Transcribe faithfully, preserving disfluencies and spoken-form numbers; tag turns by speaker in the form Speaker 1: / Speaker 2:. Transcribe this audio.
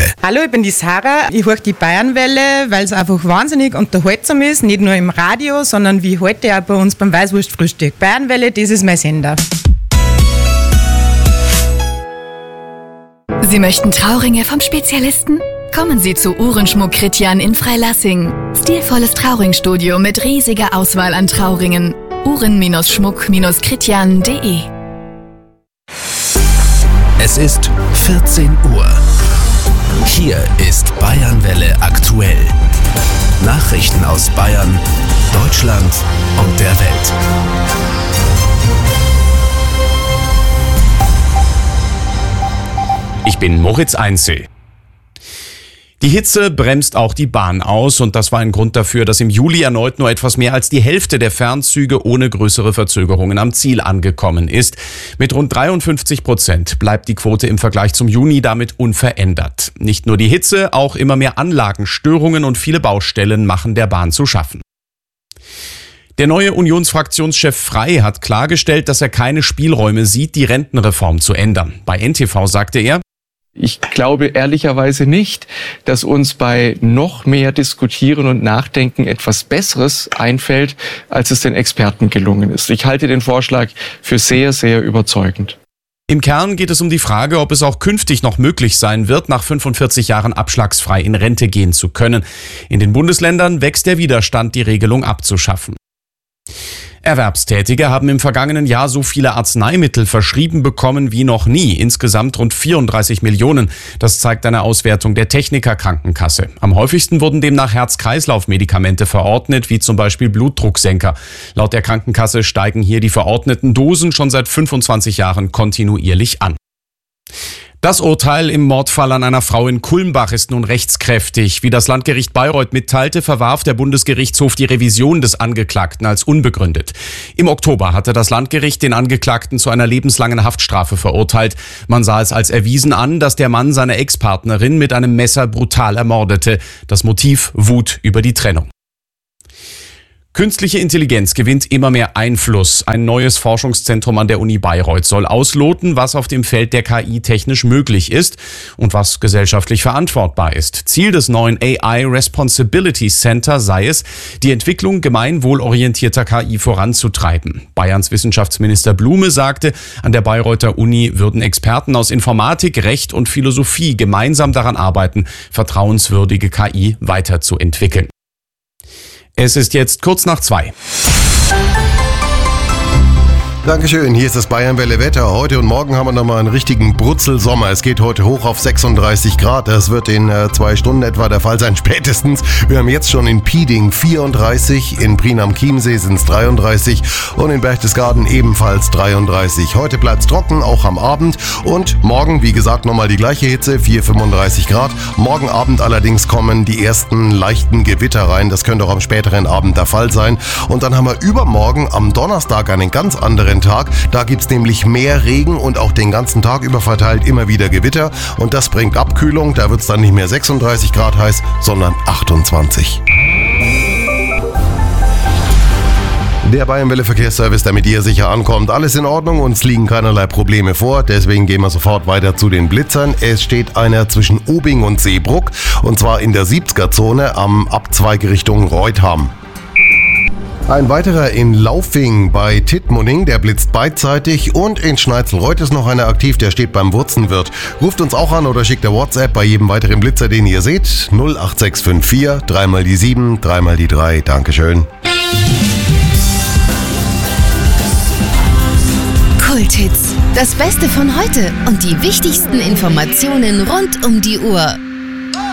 Speaker 1: Bayernwelle.
Speaker 2: Hallo, ich bin die Sarah. Ich höre die Bayernwelle, weil es einfach wahnsinnig unterhaltsam ist. Nicht nur im Radio, sondern wie heute auch bei uns beim Weißwurstfrühstück. Bayernwelle, das ist mein Sender.
Speaker 3: Sie möchten Trauringe vom Spezialisten? Kommen Sie zu Uhrenschmuck Kritjan in Freilassing. Stilvolles Trauringstudio mit riesiger Auswahl an Trauringen. uhren-schmuck kritjan punkt de.
Speaker 1: Es ist vierzehn Uhr. Hier ist Bayernwelle aktuell. Nachrichten aus Bayern, Deutschland und der Welt.
Speaker 4: Ich bin Moritz Einzel. Die Hitze bremst auch die Bahn aus und das war ein Grund dafür, dass im Juli erneut nur etwas mehr als die Hälfte der Fernzüge ohne größere Verzögerungen am Ziel angekommen ist. Mit rund dreiundfünfzig Prozent bleibt die Quote im Vergleich zum Juni damit unverändert. Nicht nur die Hitze, auch immer mehr Anlagenstörungen und viele Baustellen machen der Bahn zu schaffen. Der neue Unionsfraktionschef Frey hat klargestellt, dass er keine Spielräume sieht, die Rentenreform zu ändern. Bei N T V sagte er:
Speaker 5: Ich glaube ehrlicherweise nicht, dass uns bei noch mehr Diskutieren und Nachdenken etwas Besseres einfällt, als es den Experten gelungen ist. Ich halte den Vorschlag für sehr, sehr überzeugend.
Speaker 4: Im Kern geht es um die Frage, ob es auch künftig noch möglich sein wird, nach fünfundvierzig Jahren abschlagsfrei in Rente gehen zu können. In den Bundesländern wächst der Widerstand, die Regelung abzuschaffen. Erwerbstätige haben im vergangenen Jahr so viele Arzneimittel verschrieben bekommen wie noch nie, insgesamt rund vierunddreißig Millionen. Das zeigt eine Auswertung der Techniker Krankenkasse. Am häufigsten wurden demnach Herz-Kreislauf-Medikamente verordnet, wie zum Beispiel Blutdrucksenker. Laut der Krankenkasse steigen hier die verordneten Dosen schon seit fünfundzwanzig Jahren kontinuierlich an. Das Urteil im Mordfall an einer Frau in Kulmbach ist nun rechtskräftig. Wie das Landgericht Bayreuth mitteilte, verwarf der Bundesgerichtshof die Revision des Angeklagten als unbegründet. Im Oktober hatte das Landgericht den Angeklagten zu einer lebenslangen Haftstrafe verurteilt. Man sah es als erwiesen an, dass der Mann seine Ex-Partnerin mit einem Messer brutal ermordete. Das Motiv: Wut über die Trennung. Künstliche Intelligenz gewinnt immer mehr Einfluss. Ein neues Forschungszentrum an der Uni Bayreuth soll ausloten, was auf dem Feld der K I technisch möglich ist und was gesellschaftlich verantwortbar ist. Ziel des neuen A I Responsibility Center sei es, die Entwicklung gemeinwohlorientierter K I voranzutreiben. Bayerns Wissenschaftsminister Blume sagte, an der Bayreuther Uni würden Experten aus Informatik, Recht und Philosophie gemeinsam daran arbeiten, vertrauenswürdige K I weiterzuentwickeln. Es ist jetzt kurz nach zwei.
Speaker 6: Dankeschön, hier ist das Bayernwelle Wetter. Heute und morgen haben wir nochmal einen richtigen Brutzelsommer. Es geht heute hoch auf sechsunddreißig Grad. Das wird in äh, zwei Stunden etwa der Fall sein, spätestens. Wir haben jetzt schon in Pieding vierunddreißig, in Prien am Chiemsee sind es dreiunddreißig und in Berchtesgaden ebenfalls dreiunddreißig. Heute bleibt es trocken, auch am Abend. Und morgen, wie gesagt, nochmal die gleiche Hitze, vier, fünfunddreißig Grad. Morgen Abend allerdings kommen die ersten leichten Gewitter rein. Das könnte auch am späteren Abend der Fall sein. Und dann haben wir übermorgen am Donnerstag einen ganz anderen Tag. Da gibt es nämlich mehr Regen und auch den ganzen Tag über verteilt immer wieder Gewitter. Und das bringt Abkühlung. Da wird es dann nicht mehr sechsunddreißig Grad heiß, sondern achtundzwanzig. Der Bayernwelle Verkehrsservice, damit ihr sicher ankommt. Alles in Ordnung, uns liegen keinerlei Probleme vor. Deswegen gehen wir sofort weiter zu den Blitzern. Es steht einer zwischen Obing und Seebruck. Und zwar in der siebziger-Zone am Abzweig Richtung Reutham. Ein weiterer in Laufing bei Tittmoning, der blitzt beidseitig, und in Schneizelreuth ist noch einer aktiv, der steht beim Wurzenwirt. Ruft uns auch an oder schickt der WhatsApp bei jedem weiteren Blitzer, den ihr seht. null acht sechs fünf vier, dreimal die sieben, dreimal die drei. Dankeschön.
Speaker 3: Kulthits. Das Beste von heute und die wichtigsten Informationen rund um die Uhr.